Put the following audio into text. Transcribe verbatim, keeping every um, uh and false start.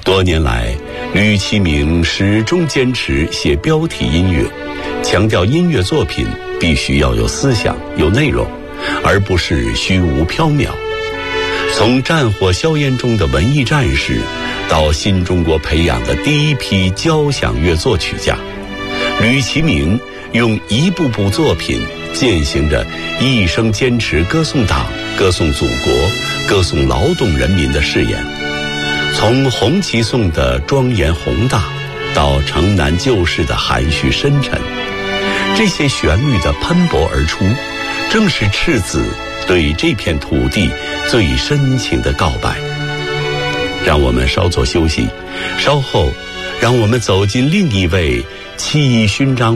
多年来，吕其明始终坚持写标题音乐，强调音乐作品必须要有思想、有内容，而不是虚无缥缈。从战火硝烟中的文艺战士，到新中国培养的第一批交响乐作曲家，吕其明用一部部作品践行着一生坚持歌颂党、歌颂祖国、歌颂劳动人民的誓言。从红旗颂的庄严宏大，到城南旧事的含蓄深沉，这些旋律的喷薄而出，正是赤子对这片土地最深情的告白。让我们稍作休息，稍后让我们走进另一位气宇勋章